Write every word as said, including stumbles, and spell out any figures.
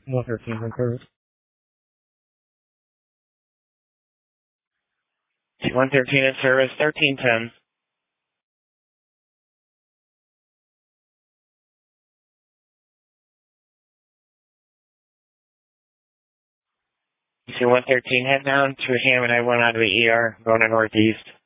one thirteen in service. one thirteen in service, thirteen ten. C one thirteen, head down to Hammond. I went out of the E R, going to northeast.